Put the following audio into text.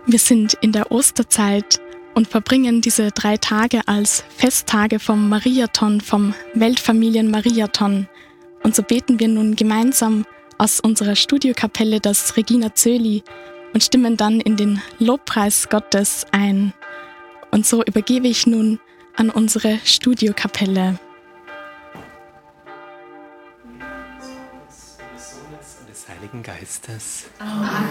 Wir sind in der Osterzeit und verbringen diese 3 Tage als Festtage vom Mariathon, vom Weltfamilien-Mariathon. Und so beten wir nun gemeinsam aus unserer Studiokapelle das Regina Coeli und stimmen dann in den Lobpreis Gottes ein. Und so übergebe ich nun an unsere Studiokapelle. Des Heiligen Geistes. Amen.